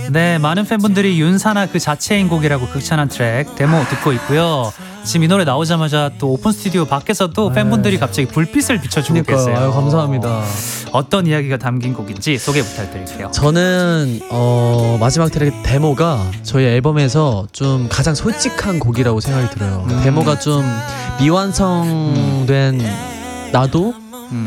네, 많은 팬분들이 윤사나 그 자체인 곡이라고 극찬한 트랙 데모 듣고 있고요. 지금 이 노래 나오자마자 또 오픈 스튜디오 밖에서도 팬분들이 갑자기 불빛을 비춰주고 계세요. 아유, 감사합니다. 어떤 이야기가 담긴 곡인지 소개 부탁드릴게요. 저는 마지막 트랙 데모가 저희 앨범에서 좀 가장 솔직한 곡이라고 생각이 들어요. 데모가 좀 미완성된 나도